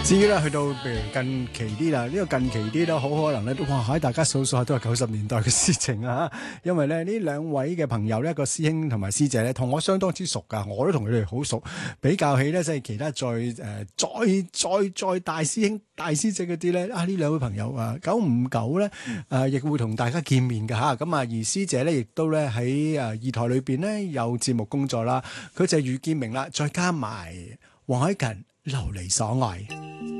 至於咧，去到譬如近期啲啦，呢個近期啲咧，好可能咧，哇！喺大家數數下都係90年代嘅事情啊！因為咧呢兩位嘅朋友咧，一個師兄同埋師姐咧，同我相當之熟噶，我都同佢哋好熟。比較起咧，即係其他再大師兄、大師姐嗰啲咧，呢兩位朋友啊，久唔久咧亦會同大家見面㗎嚇。咁啊，而師姐咧亦都咧喺二台裏邊咧有節目工作啦。佢就係余建明啦，再加埋黃凱芹流離所愛。